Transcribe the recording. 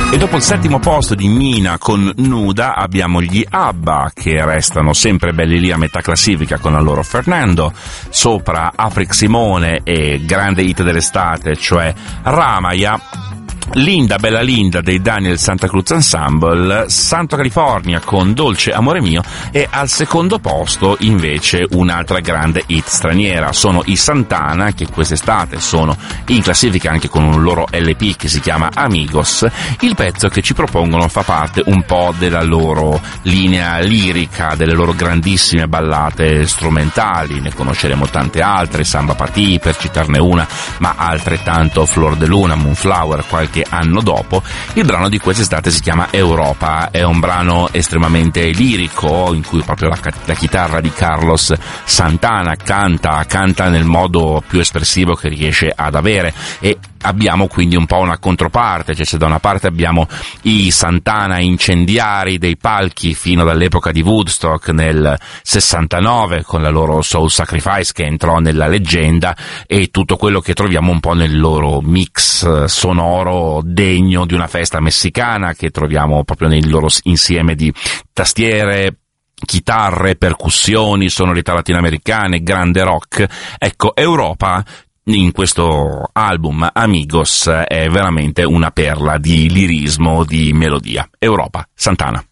E dopo il 7° posto di Mina con Nuda abbiamo gli ABBA, che restano sempre belli lì a metà classifica con la loro Fernando. Sopra Afrik Simone e grande hit dell'estate, cioè Ramaya. Linda, bella Linda dei Daniel Santa Cruz Ensemble, Santo California con Dolce Amore Mio, e al 2° posto invece un'altra grande hit straniera, sono i Santana, che quest'estate sono in classifica anche con un loro LP che si chiama Amigos. Il pezzo che ci propongono fa parte un po' della loro linea lirica, delle loro grandissime ballate strumentali, ne conosceremo tante altre, Samba Patì per citarne una, ma altrettanto Flor de Luna, Moonflower qualche anno dopo. Il brano di quest'estate si chiama Europa, è un brano estremamente lirico in cui proprio la chitarra di Carlos Santana canta nel modo più espressivo che riesce ad avere, e abbiamo quindi un po' una controparte, cioè se da una parte abbiamo i Santana incendiari dei palchi fino dall'epoca di Woodstock nel 69 con la loro Soul Sacrifice che entrò nella leggenda, e tutto quello che troviamo un po' nel loro mix sonoro degno di una festa messicana che troviamo proprio nel loro insieme di tastiere, chitarre, percussioni, sonorità latinoamericane, grande rock. Ecco, Europa in questo album Amigos è veramente una perla di lirismo, di melodia. Europa, Santana.